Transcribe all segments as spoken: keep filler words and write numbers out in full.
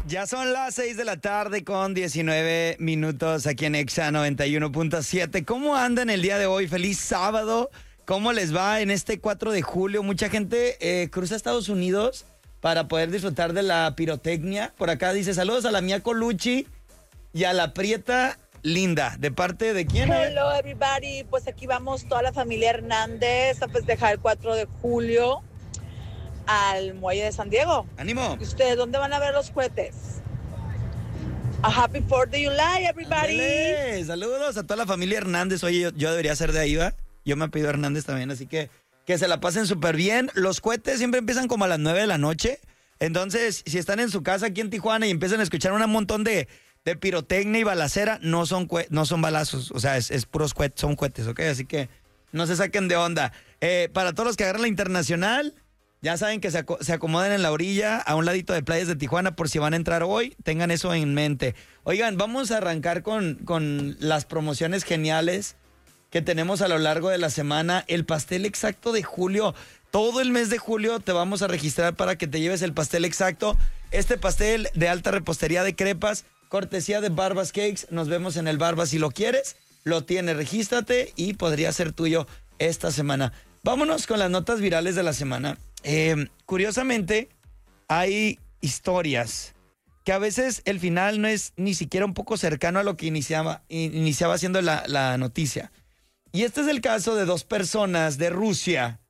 Ya son las seis de la tarde con diecinueve minutos aquí en Exa noventa y uno punto siete. ¿Cómo andan el día de hoy? Feliz sábado. ¿Cómo les va en este cuatro de julio? Mucha gente eh, cruza a Estados Unidos para poder disfrutar de la pirotecnia. Por acá dice saludos a la Mía Colucci y a la Prieta Linda. ¿De parte de quién? Hello everybody, pues aquí vamos toda la familia Hernández a festejar el cuatro de julio al muelle de San Diego. ¡Ánimo! ¿Y ustedes dónde van a ver los cohetes? A happy fourth of July everybody. ¡Ándale! Saludos a toda la familia Hernández. Oye, yo, yo debería ser de ahí, ¿va? Yo me pido Hernández también, así que que se la pasen súper bien. Los cohetes siempre empiezan como a las nueve de la noche. Entonces, si están en su casa aquí en Tijuana y empiezan a escuchar un montón de, de pirotecnia y balacera, no son, cue- no son balazos, o sea, es, es puros cohetes, son cohetes, ¿ok? Así que no se saquen de onda. Eh, para todos los que agarran la internacional, ya saben que se, aco- se acomoden en la orilla, a un ladito de playas de Tijuana, por si van a entrar hoy, tengan eso en mente. Oigan, vamos a arrancar con, con las promociones geniales que tenemos a lo largo de la semana. El pastel exacto de julio. Todo el mes de julio te vamos a registrar para que te lleves el pastel exacto. Este pastel de alta repostería de crepas, cortesía de Barbas Cakes. Nos vemos en el Barbas si lo quieres. Lo tienes, regístrate y podría ser tuyo esta semana. Vámonos con las notas virales de la semana. Eh, curiosamente, hay historias que a veces el final no es ni siquiera un poco cercano a lo que iniciaba, iniciaba siendo la, la noticia. Y este es el caso de dos personas de Rusia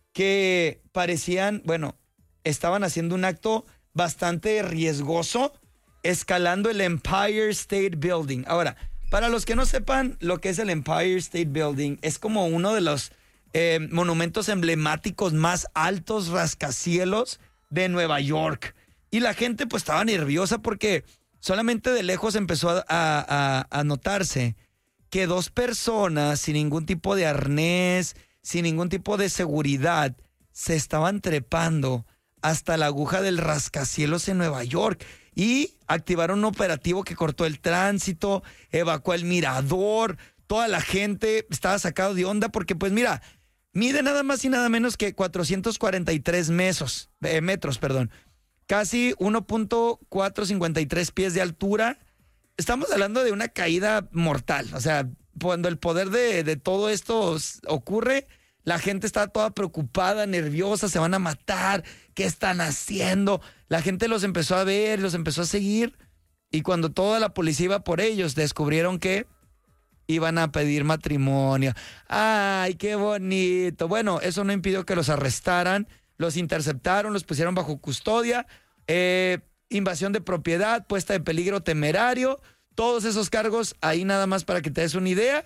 que parecían, bueno, estaban haciendo un acto bastante riesgoso, escalando el Empire State Building. Ahora, para los que no sepan lo que es el Empire State Building, es como uno de los eh, monumentos emblemáticos más altos rascacielos de Nueva York. Y la gente pues estaba nerviosa porque solamente de lejos empezó a, a, a notarse que dos personas sin ningún tipo de arnés, sin ningún tipo de seguridad, se estaban trepando hasta la aguja del rascacielos en Nueva York y activaron un operativo que cortó el tránsito, evacuó el mirador. Toda la gente estaba sacado de onda porque, pues mira, mide nada más y nada menos que cuatrocientos cuarenta y tres metros, eh, metros, perdón, casi uno punto cuatrocientos cincuenta y tres pies de altura. Estamos hablando de una caída mortal. O sea, cuando el poder de, de todo esto ocurre, la gente está toda preocupada, nerviosa, se van a matar, ¿qué están haciendo? La gente los empezó a ver, los empezó a seguir, y cuando toda la policía iba por ellos, descubrieron que iban a pedir matrimonio. ¡Ay, qué bonito! Bueno, eso no impidió que los arrestaran, los interceptaron, los pusieron bajo custodia, eh... invasión de propiedad, puesta de peligro temerario, todos esos cargos, ahí nada más para que te des una idea.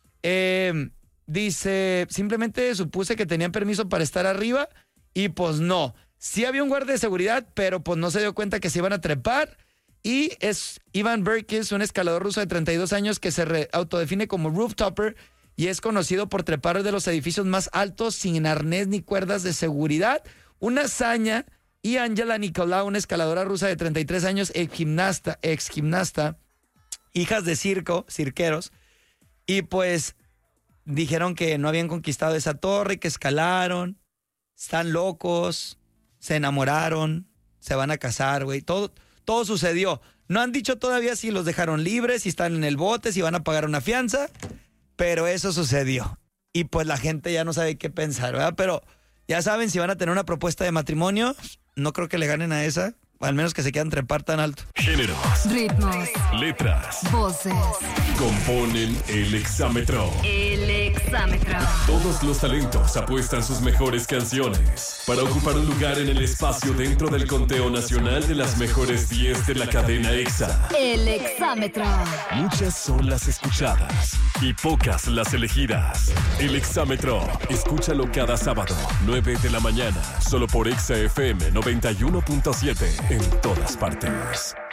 Eh, dice, simplemente supuse que tenían permiso para estar arriba y pues no. Sí había un guardia de seguridad, pero pues no se dio cuenta que se iban a trepar. Y es Ivan Berkis, un escalador ruso de treinta y dos años que se re- autodefine como rooftopper y es conocido por trepar de los edificios más altos sin arnés ni cuerdas de seguridad. Una hazaña. Y Angela Nicolau, una escaladora rusa de treinta y tres años, ex gimnasta, ex gimnasta, hijas de circo, cirqueros, y pues dijeron que no habían conquistado esa torre, que escalaron, están locos, se enamoraron, se van a casar, güey, todo, todo sucedió. No han dicho todavía si los dejaron libres, si están en el bote, si van a pagar una fianza, pero eso sucedió. Y pues la gente ya no sabe qué pensar, ¿verdad? Pero ya saben, si van a tener una propuesta de matrimonio, no creo que le ganen a esa, al menos que se quieran trepar tan alto. Géneros, ritmos, letras, voces. componen el exámetro. El exámetro. Todos los talentos apuestan sus mejores canciones para ocupar un lugar en el espacio dentro del conteo nacional de las mejores diez de la cadena Exa. El exámetro. Muchas son las escuchadas y pocas las elegidas. El exámetro, escúchalo cada sábado, nueve de la mañana, solo por Exa F M noventa y uno punto siete, en todas partes.